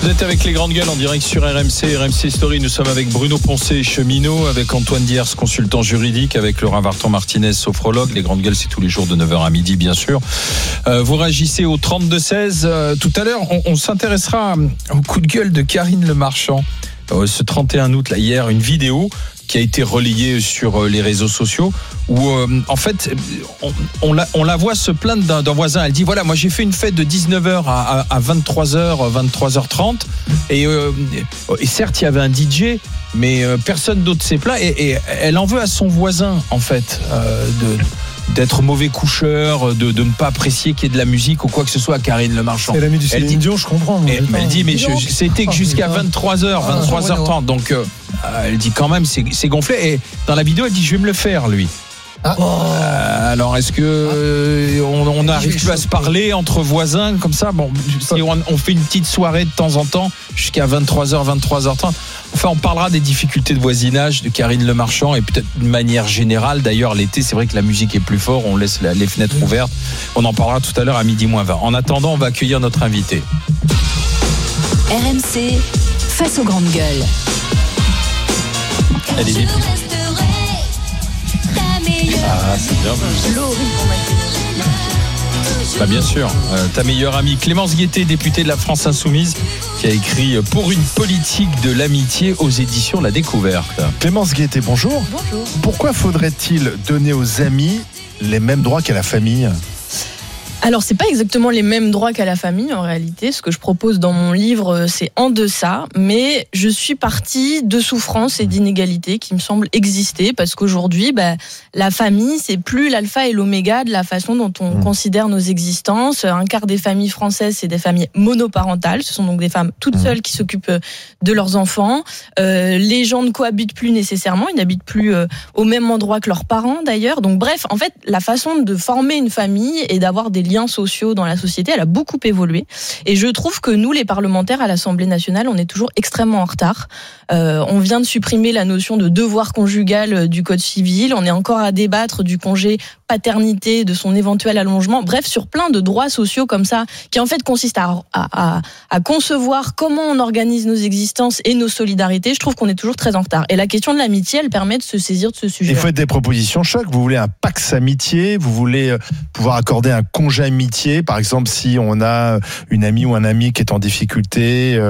Vous êtes avec les grandes gueules en direct sur RMC Story. Nous sommes avec Bruno Poncet, cheminot, avec Antoine Diers, consultant juridique, avec Laurent Vartan-Martinez, sophrologue. Les grandes gueules, c'est tous les jours de 9h à midi, bien sûr. Vous réagissez au 32-16. Tout à l'heure, on s'intéressera au coup de gueule de Karine Le Marchand. Ce 31 août, là, hier, une vidéo qui a été relayée sur les réseaux sociaux où en fait on la voit se plaindre d'un voisin. Elle dit voilà, moi j'ai fait une fête de 19h à 23h30 et certes il y avait un DJ mais personne d'autre s'est plaint et elle en veut à son voisin en fait d'être mauvais coucheur, de ne pas apprécier qu'il y ait de la musique ou quoi que ce soit à Karine Le Marchand. C'est l'ami du Céline Dion, je comprends. Elle dit mais c'était que jusqu'à 23h30 donc elle dit quand même c'est gonflé et dans la vidéo elle dit je vais me le faire lui. Alors est-ce que on n'arrive plus à se parler entre voisins comme ça? Bon, si on fait une petite soirée de temps en temps jusqu'à 23h, 23h30. Enfin, on parlera des difficultés de voisinage de Karine Le Marchand et peut-être d'une manière générale. D'ailleurs, l'été, c'est vrai que la musique est plus forte. On laisse les fenêtres ouvertes. On en parlera tout à l'heure à midi moins 20. En attendant, on va accueillir notre invité. RMC face aux grandes gueules. Elle est députée. C'est bien. Bah bien sûr, ta meilleure amie Clémence Guettet, députée de la France Insoumise, qui a écrit Pour une politique de l'amitié aux éditions La Découverte. Clémence Guettet, bonjour. Bonjour. Pourquoi faudrait-il donner aux amis les mêmes droits qu'à la famille ? Alors, c'est pas exactement les mêmes droits qu'à la famille, en réalité. Ce que je propose dans mon livre, c'est en deçà. Mais je suis partie de souffrances et d'inégalités qui me semblent exister. Parce qu'aujourd'hui, la famille, c'est plus l'alpha et l'oméga de la façon dont on considère nos existences. Un quart des familles françaises, c'est des familles monoparentales. Ce sont donc des femmes toutes seules qui s'occupent de leurs enfants. Les gens ne cohabitent plus nécessairement. Ils n'habitent plus au même endroit que leurs parents, d'ailleurs. Donc, bref, en fait, la façon de former une famille et d'avoir des liens sociaux dans la société, elle a beaucoup évolué. Et je trouve que nous, les parlementaires à l'Assemblée nationale, on est toujours extrêmement en retard. On vient de supprimer la notion de devoir conjugal du Code civil. On est encore à débattre du congé paternité, de son éventuel allongement. Bref, sur plein de droits sociaux comme ça, qui en fait consistent à concevoir comment on organise nos existences et nos solidarités. Je trouve qu'on est toujours très en retard. Et la question de l'amitié, elle permet de se saisir de ce sujet. Vous faites des propositions choc. Vous voulez un Pax amitié. Vous voulez pouvoir accorder un congé amitié. Par exemple, si on a une amie ou un ami qui est en difficulté,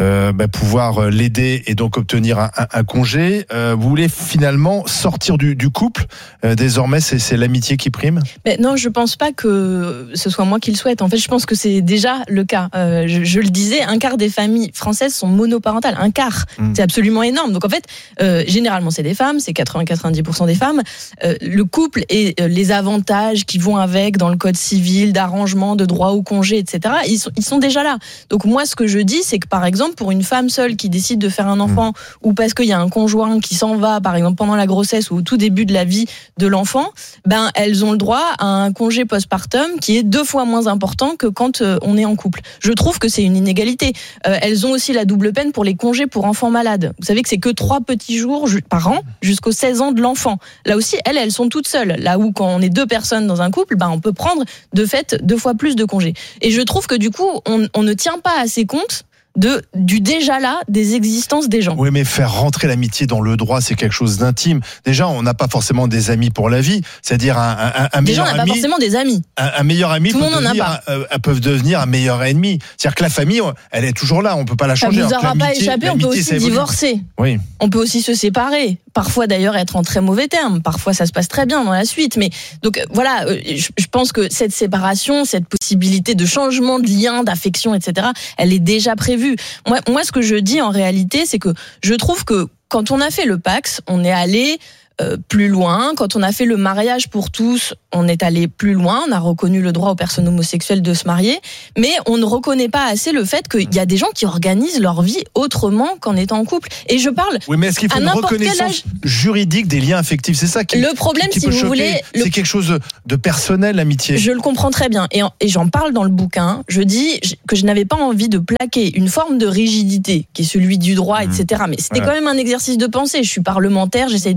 pouvoir l'aider et donc obtenir un congé. Vous voulez finalement sortir du couple. Désormais, c'est l'amitié qui prime ? Mais non, je pense pas que ce soit moi qui le souhaite. En fait, je pense que c'est déjà le cas. Je le disais, un quart des familles françaises sont monoparentales. Un quart. C'est absolument énorme. Donc en fait, généralement, c'est des femmes, c'est 80-90% des femmes. Le couple et les avantages qui vont avec dans le code civil, d'arrangement, de droit au congé, etc., ils sont déjà là. Donc moi, ce que je dis, c'est que par exemple, pour une femme seule qui décide de faire un enfant ou parce qu'il y a un conjoint qui s'en va, par exemple, pendant la grossesse ou au tout début de la vie de l'enfant, elles ont le droit à un congé postpartum qui est 2 fois moins important que quand on est en couple. Je trouve que c'est une inégalité. Elles ont aussi la double peine pour les congés pour enfants malades. Vous savez que c'est que 3 petits jours par an jusqu'aux 16 ans de l'enfant. Là aussi, elles sont toutes seules. Là où quand on est 2 personnes dans un couple, on peut prendre de fait 2 fois plus de congés. Et je trouve que du coup, on ne tient pas assez compte du déjà là des existences des gens. Oui, mais faire rentrer l'amitié dans le droit, c'est quelque chose d'intime. Déjà, on n'a pas forcément des amis pour la vie. C'est-à-dire un meilleur ami. On n'a pas forcément des amis. Un meilleur ami peuvent devenir un meilleur ennemi. C'est-à-dire que la famille, elle est toujours là. On peut pas la changer. Ça nous aura pas échappé. On peut aussi divorcer. Oui. On peut aussi se séparer. Parfois d'ailleurs être en très mauvais termes. Parfois ça se passe très bien dans la suite. Mais donc voilà, je pense que cette séparation, cette possibilité de changement de lien, d'affection, etc., elle est déjà prévue. Moi, ce que je dis en réalité, c'est que je trouve que quand on a fait le Pax, on est allé plus loin. Quand on a fait le mariage pour tous, on est allé plus loin. On a reconnu le droit aux personnes homosexuelles de se marier. Mais on ne reconnaît pas assez le fait qu'il y a des gens qui organisent leur vie autrement qu'en étant en couple. Et je parle. Oui, mais est-ce qu'il faut une reconnaissance juridique des liens affectifs ? C'est ça qui le problème, qui si peut vous choquer. voulez. C'est quelque chose de personnel, l'amitié. Je le comprends très bien. Et j'en parle dans le bouquin. Je dis que je n'avais pas envie de plaquer une forme de rigidité, qui est celui du droit, etc. Mais c'était quand même un exercice de pensée. Je suis parlementaire, j'essaye de faire la loi.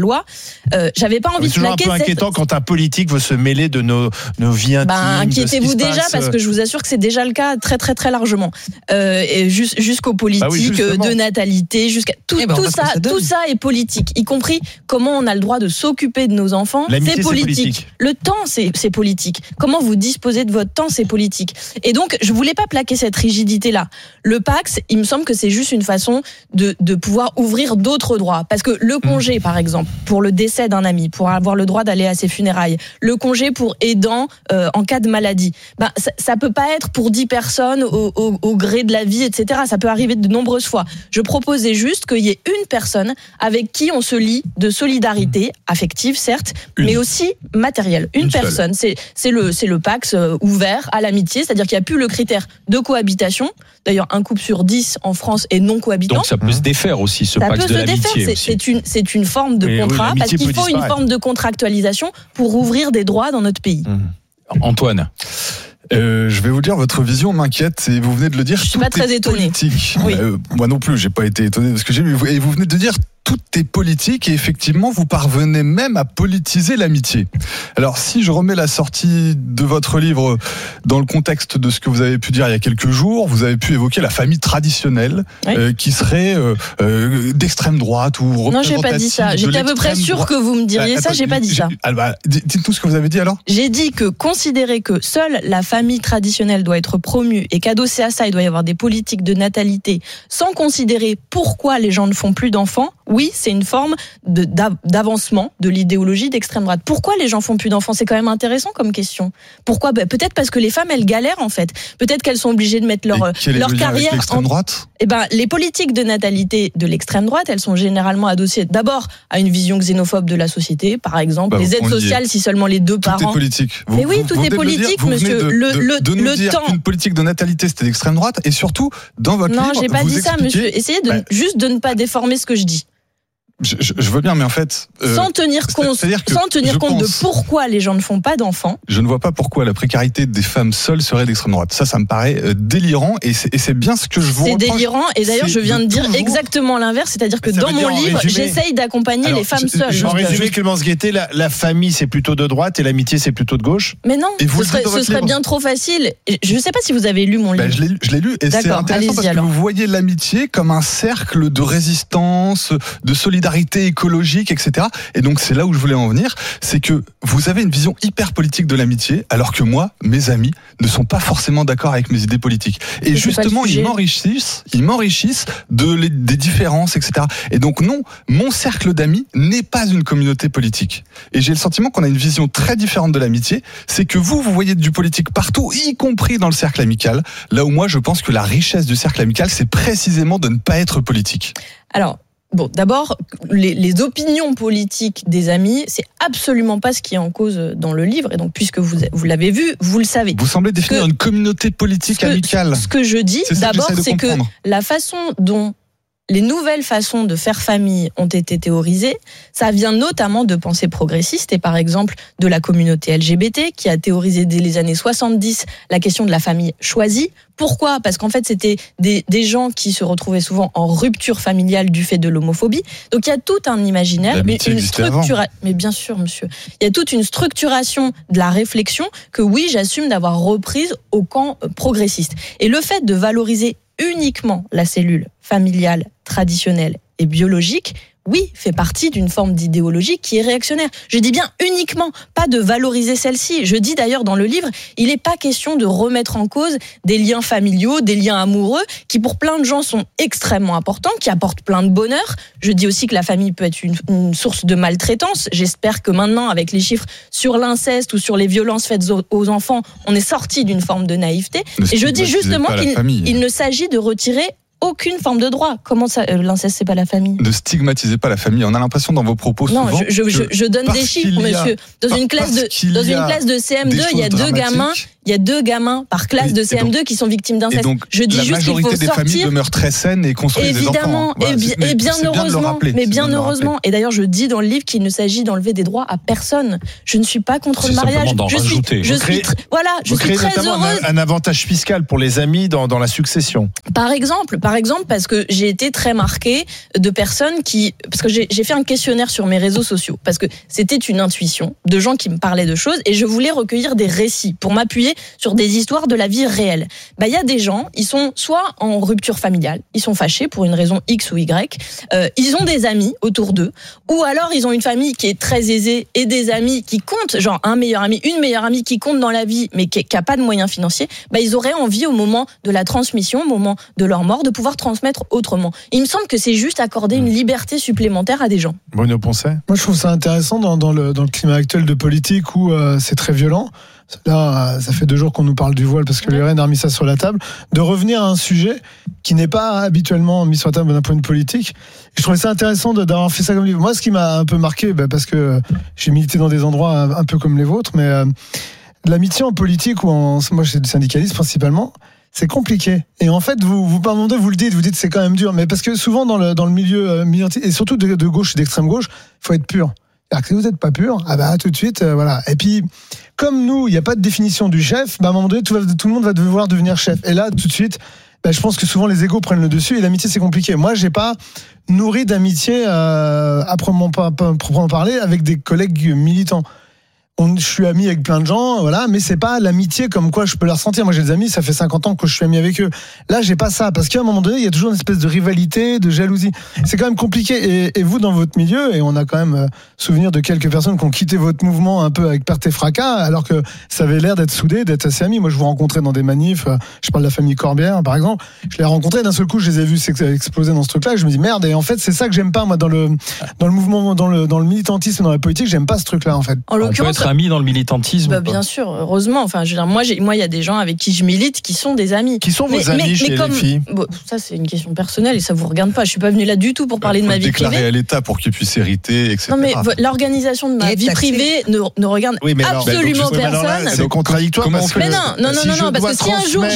loi. J'avais pas envie de plaquer. C'est toujours un peu inquiétant quand un politique veut se mêler de nos vies intimes. Inquiétez-vous déjà, parce que je vous assure que c'est déjà le cas très très très largement. Et jusqu'aux politiques de natalité, jusqu'à tout ça est politique, y compris comment on a le droit de s'occuper de nos enfants. C'est politique. Le temps, c'est politique. Comment vous disposez de votre temps, c'est politique. Et donc, je voulais pas plaquer cette rigidité-là. Le PACS, il me semble que c'est juste une façon de pouvoir ouvrir d'autres droits. Parce que le congé, par exemple, pour le décès d'un ami, pour avoir le droit d'aller à ses funérailles, le congé pour aidant en cas de maladie, ça peut pas être pour 10 personnes au gré de la vie, etc. Ça peut arriver de nombreuses fois. Je proposais juste qu'il y ait une personne avec qui on se lie de solidarité affective, certes, mais aussi matérielle. Une personne. C'est le PACS ouvert à l'amitié, c'est-à-dire qu'il n'y a plus le critère de cohabitation. D'ailleurs, un couple sur 10 en France est non cohabitant. Donc ça peut se défaire aussi, ce PACS de l'amitié. C'est une forme de contrat, parce qu'il faut une forme de contractualisation pour ouvrir des droits dans notre pays. Antoine. Je vais vous dire, votre vision m'inquiète et vous venez de le dire. Je suis pas très étonné. Oui. Moi non plus, j'ai pas été étonné de ce que j'ai lu. Et vous venez de dire tout est politique et effectivement vous parvenez même à politiser l'amitié. Alors si je remets la sortie de votre livre dans le contexte de ce que vous avez pu dire il y a quelques jours, vous avez pu évoquer la famille traditionnelle qui serait d'extrême droite ou représentative. Non, j'ai pas dit ça. J'étais à peu près sûr que vous me diriez ça. J'ai pas dit ça. Dites-nous ce que vous avez dit alors. J'ai dit que considérer que seule la famille traditionnelle doit être promue et qu'adossé à ça il doit y avoir des politiques de natalité, sans considérer pourquoi les gens ne font plus d'enfants. Oui, c'est une forme d'avancement de l'idéologie d'extrême droite. Pourquoi les gens font plus d'enfants ? C'est quand même intéressant comme question. Pourquoi ? Peut-être parce que les femmes, elles galèrent en fait. Peut-être qu'elles sont obligées de mettre leur carrière avec l'extrême droite ? Les politiques de natalité de l'extrême droite, elles sont généralement adossées d'abord à une vision xénophobe de la société, par exemple les aides sociales si seulement les deux parents. Tout est politique. Mais oui, tout est politique, monsieur. Le temps. Une politique de natalité, c'était d'extrême droite, et surtout dans votre livre. Non, j'ai pas dit ça, monsieur. Essayez juste de ne pas déformer ce que je dis. Je veux bien, mais en fait... sans tenir compte de pourquoi les gens ne font pas d'enfants. Je ne vois pas pourquoi la précarité des femmes seules serait d'extrême droite. Ça me paraît délirant, et c'est bien ce que je vous reproche. C'est délirant, et d'ailleurs je viens de dire exactement l'inverse, c'est-à-dire que dans mon livre, j'essaye d'accompagner les femmes seules. En résumé, Clémence Guettet, la famille c'est plutôt de droite et l'amitié c'est plutôt de gauche. Mais non, ce serait bien trop facile. Je ne sais pas si vous avez lu mon livre. Je l'ai lu, et c'est intéressant parce que vous voyez l'amitié comme un cercle de résistance, de solidarité écologique, etc. Et donc c'est là où je voulais en venir, c'est que vous avez une vision hyper politique de l'amitié, alors que moi, mes amis ne sont pas forcément d'accord avec mes idées politiques. Et justement, ils m'enrichissent des différences, etc. Et donc non, mon cercle d'amis n'est pas une communauté politique. Et j'ai le sentiment qu'on a une vision très différente de l'amitié, c'est que vous voyez du politique partout, y compris dans le cercle amical, là où moi je pense que la richesse du cercle amical, c'est précisément de ne pas être politique. Alors, bon, d'abord, les opinions politiques des amis, c'est absolument pas ce qui est en cause dans le livre. Et donc, puisque vous l'avez vu, vous le savez. Vous semblez définir une communauté politique amicale. Ce que je dis, d'abord, c'est que la façon dont les nouvelles façons de faire famille ont été théorisées, ça vient notamment de pensées progressistes et par exemple de la communauté LGBT qui a théorisé dès les années 70 la question de la famille choisie. Pourquoi ? Parce qu'en fait, c'était des gens qui se retrouvaient souvent en rupture familiale du fait de l'homophobie. Donc il y a tout un imaginaire, mais bien sûr, monsieur, il y a toute une structuration de la réflexion que oui, j'assume d'avoir reprise au camp progressiste. Et le fait de valoriser uniquement la cellule familiale, traditionnelle et biologique, oui, fait partie d'une forme d'idéologie qui est réactionnaire. Je dis bien uniquement, pas de valoriser celle-ci. Je dis d'ailleurs dans le livre, il n'est pas question de remettre en cause des liens familiaux, des liens amoureux, qui pour plein de gens sont extrêmement importants, qui apportent plein de bonheur. Je dis aussi que la famille peut être une source de maltraitance. J'espère que maintenant, avec les chiffres sur l'inceste ou sur les violences faites aux enfants, on est sorti d'une forme de naïveté. Et je dis justement qu'il ne s'agit de retirer aucune forme de droit. Comment ça, l'inceste, c'est pas la famille ? Ne stigmatisez pas la famille. On a l'impression dans vos propos souvent. Non, je donne des chiffres, monsieur. Dans une classe de CM2, il y a deux gamins il y a 2 gamins par classe de CM2 qui sont victimes d'inceste. Je dis juste qu'il faut sortir. La majorité des familles demeurent très saines et construisent des enfants. Et bien heureusement. Mais bien heureusement. Et d'ailleurs, je dis dans le livre qu'il ne s'agit d'enlever des droits à personne. Je ne suis pas contre le mariage. Je suis très heureuse. Un avantage fiscal pour les amis dans la succession. Par exemple, parce que j'ai été très marquée de personnes parce que j'ai fait un questionnaire sur mes réseaux sociaux, parce que c'était une intuition de gens qui me parlaient de choses et je voulais recueillir des récits pour m'appuyer sur des histoires de la vie réelle. Il y a des gens, ils sont soit en rupture familiale, ils sont fâchés pour une raison X ou Y, ils ont des amis autour d'eux, ou alors ils ont une famille qui est très aisée et des amis qui comptent, genre un meilleur ami, une meilleure amie qui compte dans la vie mais qui n'a pas de moyens financiers, ils auraient envie au moment de la transmission, au moment de leur mort, de pouvoir transmettre autrement. Il me semble que c'est juste accorder une liberté supplémentaire à des gens. Bruno Poncet ? Moi je trouve ça intéressant dans le climat actuel de politique où c'est très violent. Là, ça fait 2 jours qu'on nous parle du voile parce que le RN a remis ça sur la table, de revenir à un sujet qui n'est pas habituellement mis sur la table d'un point de vue politique. Et je trouvais ça intéressant d'avoir fait ça comme livre. Moi, ce qui m'a un peu marqué, parce que j'ai milité dans des endroits un peu comme les vôtres, mais l'amitié en politique, moi je suis syndicaliste principalement, c'est compliqué. Et en fait, vous par moment vous le dites c'est quand même dur, mais parce que souvent dans le milieu et surtout de gauche et d'extrême gauche, faut être pur. Alors que si vous n'êtes pas pur, tout de suite, voilà. Et puis, comme nous, il n'y a pas de définition du chef, à un moment donné, tout le monde va devoir devenir chef. Et là, tout de suite, je pense que souvent les égos prennent le dessus et l'amitié, c'est compliqué. Moi, j'ai pas nourri d'amitié à proprement parler avec des collègues militants. Je suis ami avec plein de gens, voilà, mais c'est pas l'amitié comme quoi je peux la ressentir. Moi, j'ai des amis, ça fait 50 ans que je suis ami avec eux. Là, j'ai pas ça, parce qu'à un moment donné, il y a toujours une espèce de rivalité, de jalousie. C'est quand même compliqué. Et vous, dans votre milieu, et on a quand même souvenir de quelques personnes qui ont quitté votre mouvement un peu avec perte et fracas, alors que ça avait l'air d'être soudé, d'être assez amis. Moi, je vous rencontrais dans des manifs. Je parle de la famille Corbière, par exemple. Je les rencontrais, d'un seul coup, je les ai vus exploser dans ce truc-là. Et je me dis merde. Et en fait, c'est ça que j'aime pas, moi, dans le mouvement, dans le militantisme, dans la politique, j'aime pas ce truc-là, en fait. En l'occurrence, amis dans le militantisme. Bien sûr, heureusement. Enfin, je veux dire, moi, il y a des gens avec qui je milite qui sont des amis. Qui sont vos amis chez les filles ? Ça, c'est une question personnelle et ça vous regarde pas. Je suis pas venue là du tout pour parler de ma vie privée. Déclarer à l'État pour qu'il puisse hériter, etc. Non, mais l'organisation de ma vie privée ne regarde absolument personne. C'est contradictoire. Mais non, parce que si un jour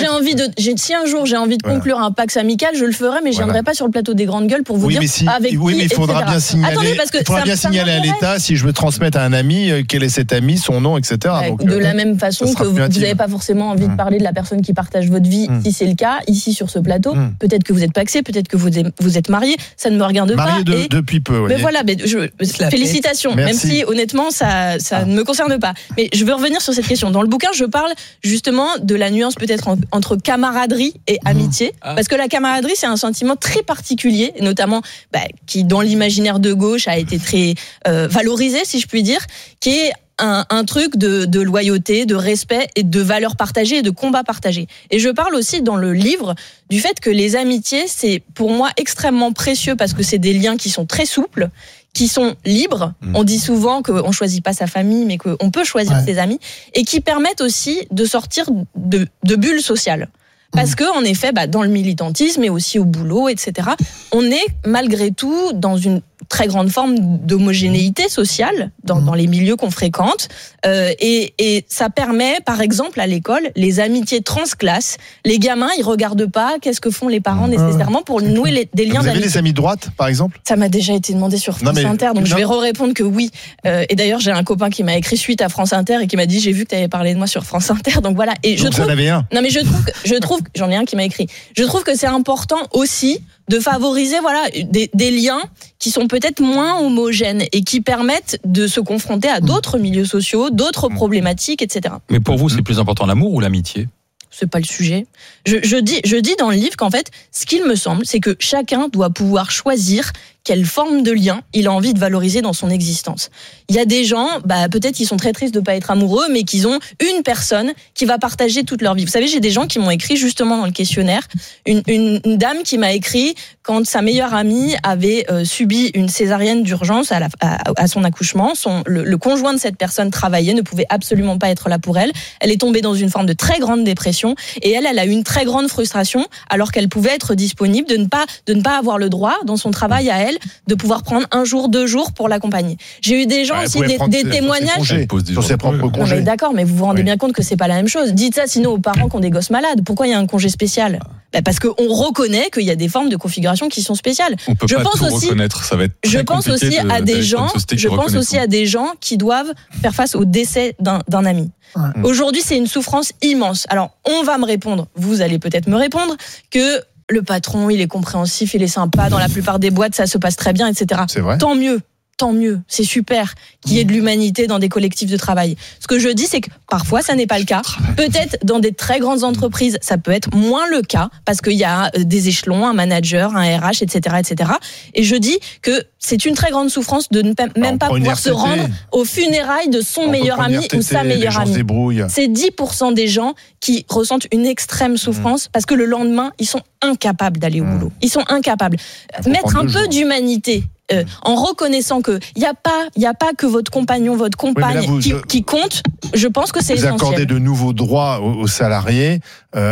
j'ai envie de conclure un pax amical, je le ferai, mais je viendrai pas sur le plateau des grandes gueules pour vous dire avec qui. Oui, mais il faudra bien signaler à l'État si je veux transmettre à un ami quel est cet ami, son nom, etc. Donc, de la même façon que vous n'avez pas forcément envie de parler de la personne qui partage votre vie, si c'est le cas, ici sur ce plateau, peut-être que vous êtes paxé, peut-être que vous êtes marié, ça ne me regarde pas. Marié depuis peu. Mais voilà, félicitations, même si honnêtement ça ne me concerne pas. Mais je veux revenir sur cette question. Dans le bouquin, je parle justement de la nuance peut-être entre camaraderie et amitié, parce que la camaraderie c'est un sentiment très particulier, notamment qui dans l'imaginaire de gauche a été très valorisé, si je puis dire, qui est un truc de loyauté, de respect et de valeurs partagées et de combats partagés. Et je parle aussi dans le livre du fait que les amitiés, c'est pour moi extrêmement précieux parce que c'est des liens qui sont très souples, qui sont libres. On dit souvent qu'on choisit pas sa famille, mais qu'on peut choisir ses amis et qui permettent aussi de sortir de bulles sociales. Parce que, en effet, dans le militantisme et aussi au boulot, etc., on est malgré tout dans une très grande forme d'homogénéité sociale dans les milieux qu'on fréquente. Et ça permet, par exemple, à l'école, les amitiés transclasses. Les gamins, ils regardent pas qu'est-ce que font les parents nécessairement pour nouer des liens d'amitié. Vous avez des amis de droite, par exemple ? Ça m'a déjà été demandé sur France Inter, donc je vais répondre que oui. Et d'ailleurs, j'ai un copain qui m'a écrit suite à France Inter et qui m'a dit « J'ai vu que tu avais parlé de moi sur France Inter ». Donc voilà. Et vous en avez un ? Non, mais je trouve j'en ai un qui m'a écrit. Je trouve que c'est important aussi de favoriser des liens qui sont peut-être moins homogènes et qui permettent de se confronter à d'autres milieux sociaux, d'autres problématiques, etc. Mais pour vous, c'est plus important l'amour ou l'amitié ? C'est pas le sujet. Je dis dans le livre qu'en fait, ce qu'il me semble, c'est que chacun doit pouvoir choisir quelle forme de lien il a envie de valoriser dans son existence. Il y a des gens, peut-être ils sont très tristes de pas être amoureux, mais qu'ils ont une personne qui va partager toute leur vie. Vous savez, j'ai des gens qui m'ont écrit justement dans le questionnaire, une dame qui m'a écrit quand sa meilleure amie avait subi une césarienne d'urgence à son accouchement. Le conjoint de cette personne travaillait, ne pouvait absolument pas être là pour elle. Elle est tombée dans une forme de très grande dépression et elle a eu une très grande frustration alors qu'elle pouvait être disponible de ne pas avoir le droit dans son travail à elle elle de pouvoir prendre 1 jour, 2 jours pour l'accompagner. J'ai eu des gens aussi, des témoignages. Sur ses propres congés. Mais d'accord, mais vous vous rendez bien compte que c'est pas la même chose. Dites ça sinon aux parents qui ont des gosses malades. Pourquoi il y a un congé spécial ? Parce qu'on reconnaît qu'il y a des formes de configuration qui sont spéciales. On peut pas tout reconnaître, ça va être très compliqué. Je pense aussi à des gens qui doivent faire face au décès d'un ami. Ouais. Aujourd'hui, c'est une souffrance immense. Alors, on va me répondre, vous allez peut-être me répondre, que le patron, il est compréhensif, il est sympa, dans la plupart des boîtes, ça se passe très bien, etc. C'est vrai. Tant mieux, c'est super qu'il y ait de l'humanité dans des collectifs de travail. Ce que je dis, c'est que parfois, ça n'est pas le cas. Peut-être dans des très grandes entreprises, ça peut être moins le cas, parce qu'il y a des échelons, un manager, un RH, etc., etc. Et je dis que c'est une très grande souffrance de ne même pas pouvoir se rendre aux funérailles de son meilleur ami ou sa meilleure amie. C'est 10% des gens qui ressentent une extrême souffrance parce que le lendemain, ils sont incapables d'aller au boulot. Ils sont incapables. Mettre un peu d'humanité en reconnaissant que il y a pas que votre compagnon, votre compagne qui compte, je pense que c'est essentiel. Vous accordez de nouveaux droits aux salariés,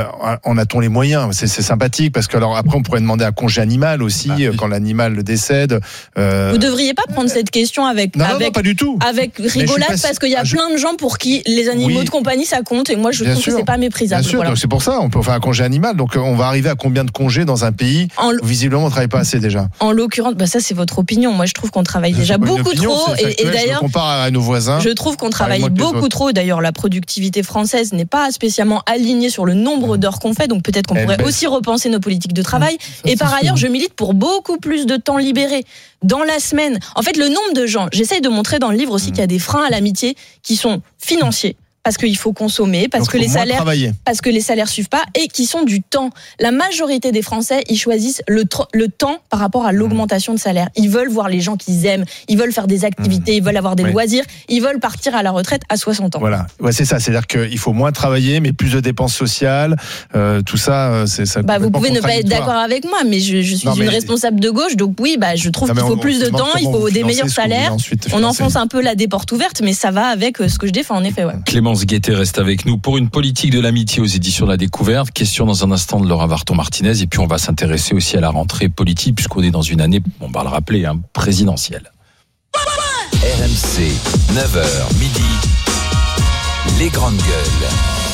en a-t-on les moyens ? C'est sympathique parce que alors après on pourrait demander un congé animal aussi quand l'animal décède. Vous devriez pas prendre cette question avec non, pas du tout. Avec rigolade parce qu'il y a plein de gens pour qui les animaux de compagnie ça compte et moi je trouve que c'est pas méprisable. Bien sûr, donc c'est pour ça on peut faire un congé animal. Donc on va arriver à combien de congés dans un pays où visiblement on travaille pas assez déjà. En l'occurrence, ça c'est votre opinion. Moi, je trouve qu'on travaille déjà beaucoup trop. Et d'ailleurs, je compare à nos voisins. Je trouve qu'on travaille beaucoup trop. D'ailleurs, la productivité française n'est pas spécialement alignée sur le nombre d'heures qu'on fait. Donc, peut-être qu'on pourrait aussi repenser nos politiques de travail. Et par ailleurs, je milite pour beaucoup plus de temps libéré dans la semaine. En fait, le nombre de gens, j'essaye de montrer dans le livre aussi qu'il y a des freins à l'amitié qui sont financiers. Parce qu'il faut consommer, parce que les salaires suivent pas et qui sont du temps. La majorité des Français, ils choisissent le temps par rapport à l'augmentation de salaire. Ils veulent voir les gens qu'ils aiment, ils veulent faire des activités, ils veulent avoir des loisirs, ils veulent partir à la retraite à 60 ans. Voilà, c'est ça, c'est-à-dire qu'il faut moins travailler, mais plus de dépenses sociales, tout ça, c'est ça. Vous pouvez ne pas être d'accord avec moi, mais je suis une responsable de gauche, donc oui, je trouve qu'il faut plus de temps, il faut des meilleurs salaires. On enfonce un peu la porte ouverte, mais ça va avec ce que je défends, en effet. Ouais. Clémence Guettet reste avec nous pour une politique de l'amitié aux éditions de la Découverte. Question dans un instant de Laura Varton-Martinez et puis on va s'intéresser aussi à la rentrée politique puisqu'on est dans une année, on va le rappeler, présidentielle. RMC, 9h midi, les grandes gueules.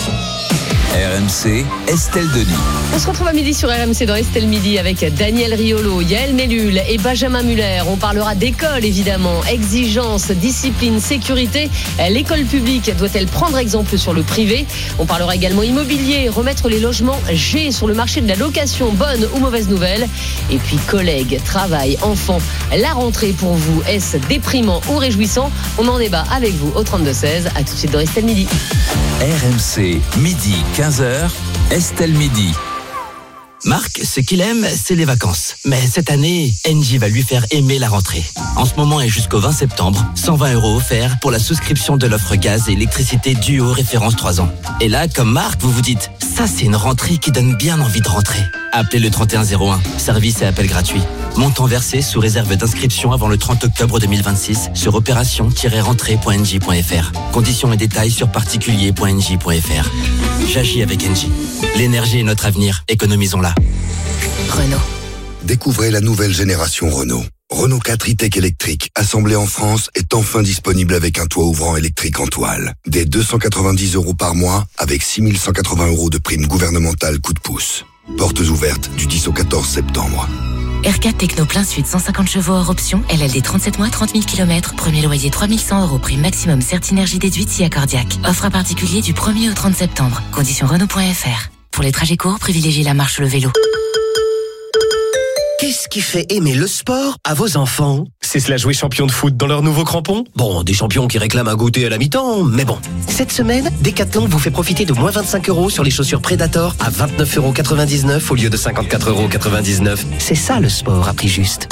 RMC, Estelle Denis. On se retrouve à midi sur RMC dans Estelle Midi avec Daniel Riolo, Yael Mellul et Benjamin Muller. On parlera d'école évidemment, exigence, discipline, sécurité. L'école publique doit-elle prendre exemple sur le privé ? On parlera également immobilier, remettre les logements G sur le marché de la location, bonne ou mauvaise nouvelle. Et puis collègues, travail, enfants, la rentrée pour vous, est-ce déprimant ou réjouissant ? On en débat avec vous au 32-16. À tout de suite dans Estelle Midi. RMC, midi 15h, Estelle Midi. Marc, ce qu'il aime, c'est les vacances. Mais cette année, Engie va lui faire aimer la rentrée. En ce moment et jusqu'au 20 septembre, 120 € offerts pour la souscription de l'offre gaz et électricité Duo référence 3 ans. Et là, comme Marc, vous vous dites, ça c'est une rentrée qui donne bien envie de rentrer. Appelez le 3101, service et appel gratuit. Montant versé sous réserve d'inscription avant le 30 octobre 2026 sur opération-rentrée.engie.fr. Conditions et détails sur particulier.engie.fr. J'agis avec Engie. L'énergie est notre avenir, économisons-la. Renault. Découvrez la nouvelle génération Renault. Renault 4 e-Tech électrique, assemblé en France, est enfin disponible avec un toit ouvrant électrique en toile. Dès 290 € par mois, avec 6 180 € de prime gouvernementale coup de pouce. Portes ouvertes du 10 au 14 septembre. R4 Techno plein sud, 150 chevaux hors option, LLD 37 mois, 30 000 km, premier loyer 3 100 €, prime maximum Certinergie déduite si accordiaque. Offre à particulier du 1er au 30 septembre. Conditions Renault.fr. Pour les trajets courts, privilégiez la marche ou le vélo. Qu'est-ce qui fait aimer le sport à vos enfants ? C'est se la jouer champion de foot dans leurs nouveaux crampons. Bon, des champions qui réclament à goûter à la mi-temps, mais bon. Cette semaine, Decathlon vous fait profiter de moins 25 € sur les chaussures Predator à 29,99 € au lieu de 54,99 €. C'est ça le sport à prix juste.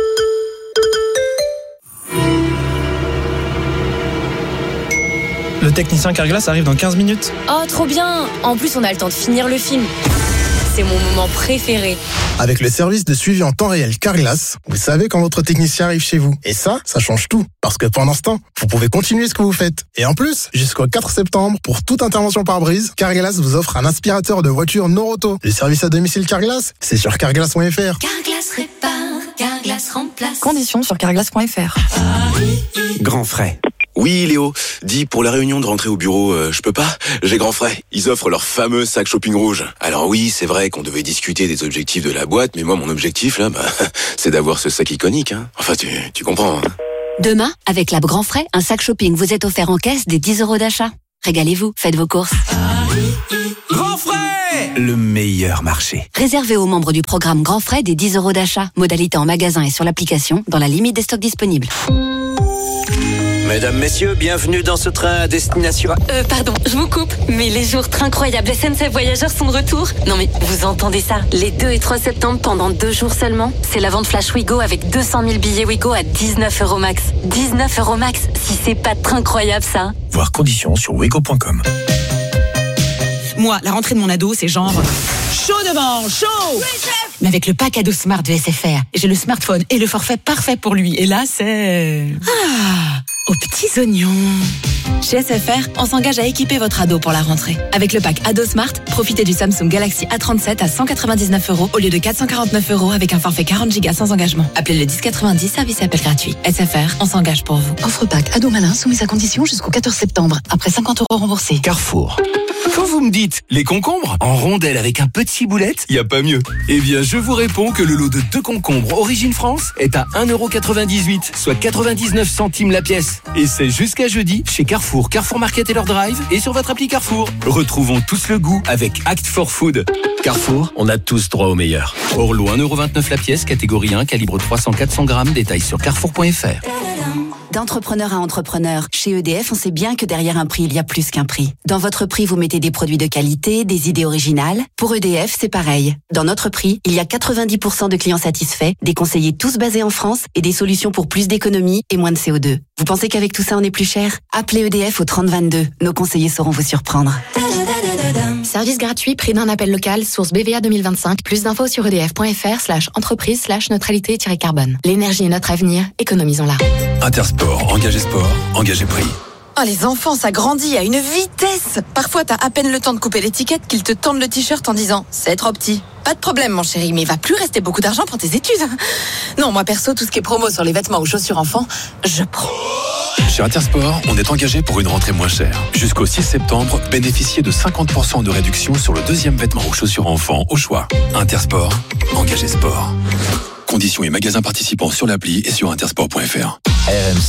Le technicien Carglass arrive dans 15 minutes. Oh, trop bien ! En plus, on a le temps de finir le film. C'est mon moment préféré. Avec le service de suivi en temps réel Carglass, vous savez quand votre technicien arrive chez vous. Et ça change tout. Parce que pendant ce temps, vous pouvez continuer ce que vous faites. Et en plus, jusqu'au 4 septembre, pour toute intervention par brise, Carglass vous offre un aspirateur de voiture Noroto. Le service à domicile Carglass, c'est sur carglass.fr. Carglass répare, Carglass remplace. Conditions sur carglass.fr. Grand frais. Oui, Léo. Dis, pour la réunion de rentrée au bureau, je peux pas? J'ai grand frais. Ils offrent leur fameux sac shopping rouge. Alors oui, c'est vrai qu'on devait discuter des objectifs de la boîte, mais moi, mon objectif, là, c'est d'avoir ce sac iconique, hein. Enfin, tu comprends, hein. Demain, avec l'app Grand Frais, un sac shopping vous est offert en caisse des 10 € d'achat. Régalez-vous, faites vos courses. Grand frais, le meilleur marché. Réservé aux membres du programme Grand Frais des 10 € d'achat. Modalité en magasin et sur l'application, dans la limite des stocks disponibles. Mesdames, messieurs, bienvenue dans ce train à destination... Pardon, je vous coupe, mais les jours incroyables SNCF Voyageurs sont de retour. Non mais, vous entendez ça? Les 2 et 3 septembre, pendant 2 jours seulement, c'est la vente flash Ouigo avec 200 000 billets Ouigo à 19 € max. 19 € max, si c'est pas incroyable ça. Voir conditions sur ouigo.com. Moi, la rentrée de mon ado, c'est genre... chaud devant, chaud! Oui, chef! Mais avec le pack ado Smart de SFR, j'ai le smartphone et le forfait parfait pour lui. Et là, c'est... aux petits oignons. Chez SFR, on s'engage à équiper votre ado pour la rentrée. Avec le pack ado Smart, profitez du Samsung Galaxy A37 à 199 € au lieu de 449 € avec un forfait 40 Go sans engagement. Appelez le 1090, service et appel gratuit. SFR, on s'engage pour vous. Offre pack ado malin soumise à condition jusqu'au 14 septembre. Après 50 € remboursés. Carrefour. Quand vous me dites les concombres en rondelles avec un petit boulette, y a pas mieux. Eh bien, je vous réponds que le lot de 2 concombres Origine France est à 1,98 €, soit 99 centimes la pièce. Et c'est jusqu'à jeudi chez Carrefour, Carrefour Market et leur drive et sur votre appli Carrefour. Retrouvons tous le goût avec Act for Food. Carrefour, on a tous droit au meilleur. Orlo 1,29 € la pièce, catégorie 1, calibre 300-400 grammes, détails sur carrefour.fr. D'entrepreneur à entrepreneur, chez EDF, on sait bien que derrière un prix, il y a plus qu'un prix. Dans votre prix, vous mettez des produits de qualité, des idées originales. Pour EDF, c'est pareil. Dans notre prix, il y a 90% de clients satisfaits, des conseillers tous basés en France et des solutions pour plus d'économie et moins de CO2. Vous pensez qu'avec tout ça, on est plus cher? Appelez EDF au 3022. Nos conseillers sauront vous surprendre. Service gratuit, prix d'un appel local, source BVA 2025. Plus d'infos sur edf.fr/entreprise/neutralité-carbone. L'énergie est notre avenir, économisons-la. Intersport, engagé sport, engagé prix. Oh, les enfants, ça grandit à une vitesse. Parfois, t'as à peine le temps de couper l'étiquette qu'ils te tendent le t-shirt en disant « c'est trop petit ». Pas de problème, mon chéri, mais il va plus rester beaucoup d'argent pour tes études. Non, moi perso, tout ce qui est promo sur les vêtements ou chaussures enfants, je prends. Chez Intersport, on est engagé pour une rentrée moins chère. Jusqu'au 6 septembre, bénéficiez de 50% de réduction sur le 2e vêtement ou chaussures enfants au choix. Intersport, engagé sport. Conditions et magasins participants sur l'appli et sur intersport.fr. RMC.